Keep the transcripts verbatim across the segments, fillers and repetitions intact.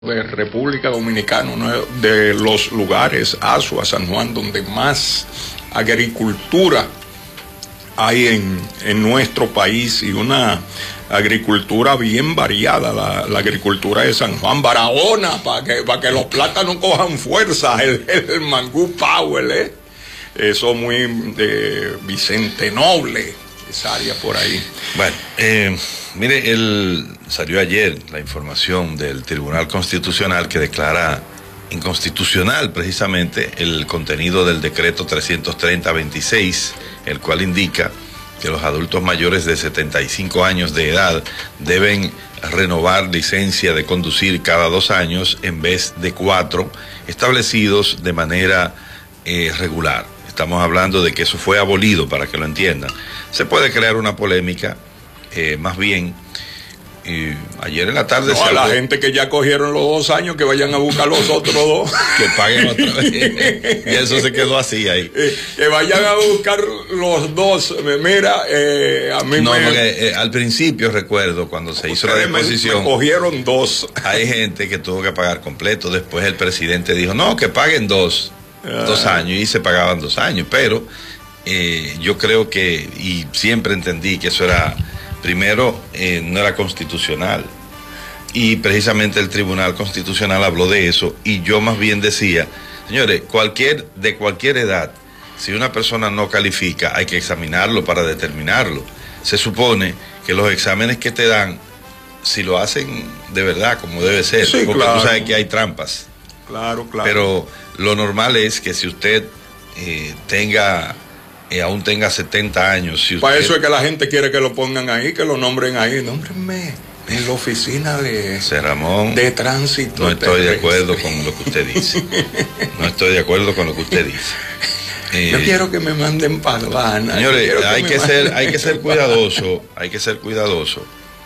de República Dominicana, uno de los lugares, Azua, San Juan, donde más agricultura hay en, en nuestro país, y una agricultura bien variada, la, la agricultura de San Juan, Barahona, para que, para que los plátanos cojan fuerza, el, el mangú Powell, ¿eh? Eso muy eh, Vicente Noble, esa área por ahí. Bueno, eh, mire, el, salió ayer la información del Tribunal Constitucional que declara inconstitucional precisamente el contenido del decreto trescientos treinta veintiséis, el cual indica que los adultos mayores de setenta y cinco años de edad deben renovar licencia de conducir cada dos años en vez de cuatro, establecidos de manera eh, regular. Estamos hablando de que eso fue abolido, para que lo entiendan. Se puede crear una polémica, eh, más bien, eh, ayer en la tarde... No, a la gente que ya cogieron los dos años, que vayan a buscar los otros dos. Que paguen otra vez. Y eso se quedó así ahí. Eh, que vayan a buscar los dos. Mira, eh, a mí no, me... No, porque eh, al principio recuerdo, cuando se hizo la disposición... Me, me cogieron dos. Hay gente que tuvo que pagar completo. Después el presidente dijo, no, que paguen dos. Ah. Dos años, y se pagaban dos años. Pero eh, yo creo que, y siempre entendí que eso era... Primero, eh, no era constitucional, y precisamente el Tribunal Constitucional habló de eso, y yo más bien decía, señores, cualquier, de cualquier edad, si una persona no califica, hay que examinarlo para determinarlo. Se supone que los exámenes que te dan, si lo hacen de verdad, como debe ser, sí, porque claro. Tú sabes que hay trampas. Claro, claro. Pero lo normal es que si usted eh, tenga... Y aún tenga setenta años. Si usted... Para eso es que la gente quiere que lo pongan ahí, que lo nombren ahí. Nómbrenme en la oficina de, Ramón, de tránsito. No estoy de acuerdo con lo que usted dice. No estoy de acuerdo con lo que usted dice. Eh, Yo quiero que me manden para Habana. Señores, que hay, que manden... ser, hay que ser cuidadoso, hay que ser cuidadoso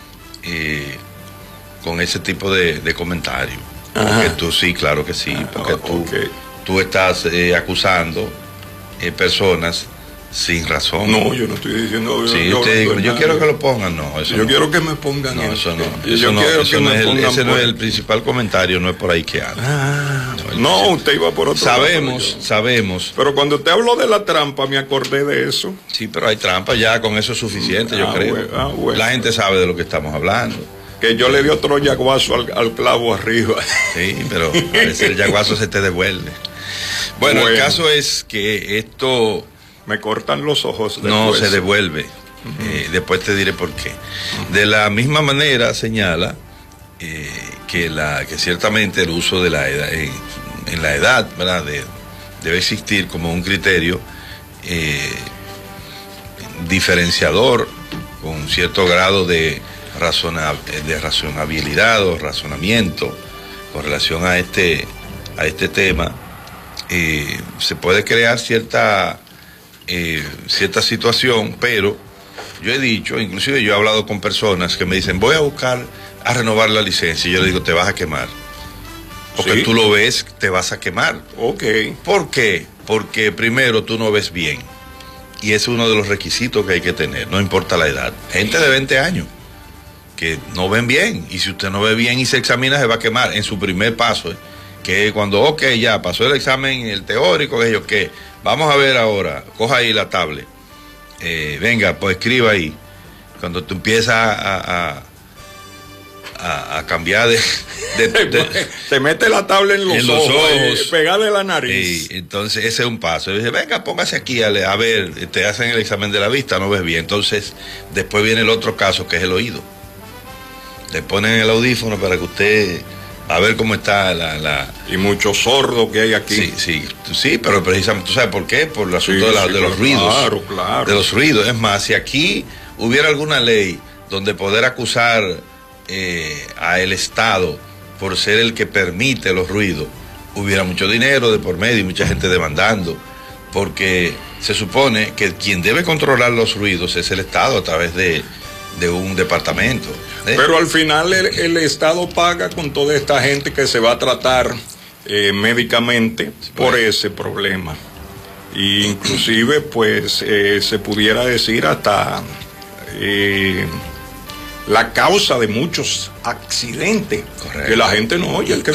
eh, con ese tipo de, de comentarios. Porque tú sí, claro que sí, porque ah, tú, okay. tú estás eh, acusando eh, personas sin razón. No, yo no estoy diciendo. Sí, yo, usted, yo, yo quiero que lo pongan, no. Eso yo no. quiero que me pongan. No, eso no. Yo eso no, quiero eso que no me es el, pongan. ese no es el principal comentario, no es por ahí que anda. Ah, no, no usted iba por otro Sabemos, lado, sabemos. Pero cuando usted habló de la trampa, me acordé de eso. Sí, pero hay trampa, ya con eso es suficiente, ah, yo creo. Bueno, ah, bueno. La gente sabe de lo que estamos hablando. Que yo le di otro yaguazo al, al clavo arriba. Sí, pero a veces el yaguazo se te devuelve. Bueno, bueno, el caso es que esto... Me cortan los ojos después. No, se devuelve. Uh-huh. eh, después te diré por qué. Uh-huh. De la misma manera señala eh, que, la, que ciertamente el uso de la edad, en, en la edad, ¿verdad? De, debe existir como un criterio eh, diferenciador con cierto grado de, razona, de razonabilidad o razonamiento con relación a este, a este tema. Eh, se puede crear cierta... Eh, cierta situación, pero yo he dicho, inclusive yo he hablado con personas que me dicen, voy a buscar a renovar la licencia, y yo le digo, te vas a quemar, porque ¿sí? Tú lo ves, te vas a quemar. Ok. ¿Por qué? Porque primero tú no ves bien, y es uno de los requisitos que hay que tener, no importa la edad. Gente de veinte años que no ven bien, y si usted no ve bien y se examina, se va a quemar en su primer paso, ¿eh? Que cuando, ok, ya pasó el examen, el teórico, que yo qué, vamos a ver ahora, coja ahí la tablet, eh, venga, pues escriba ahí. Cuando tú empiezas a, a, a, a cambiar de, de, de... Te mete la tablet en los, en los ojos, ojos eh, pegarle la nariz. Y entonces ese es un paso. Y dice, venga, póngase aquí, a, a ver, te hacen el examen de la vista, no ves bien. Entonces, después viene el otro caso, que es el oído. Le ponen el audífono para que usted... A ver cómo está la, la... Y mucho sordo que hay aquí. Sí, sí, sí, pero precisamente, ¿tú sabes por qué? Por el asunto sí, de, la, sí, de los claro, ruidos. Claro, claro. De los ruidos. Es más, si aquí hubiera alguna ley donde poder acusar eh, a el Estado por ser el que permite los ruidos, hubiera mucho dinero de por medio y mucha gente demandando, porque se supone que quien debe controlar los ruidos es el Estado a través de... de un departamento. ¿eh? Pero al final el, el Estado paga con toda esta gente que se va a tratar eh, médicamente sí, por pues. ese problema. E inclusive, pues, eh, se pudiera decir hasta eh, la causa de muchos accidentes. Correcto. Que la gente no oye, el que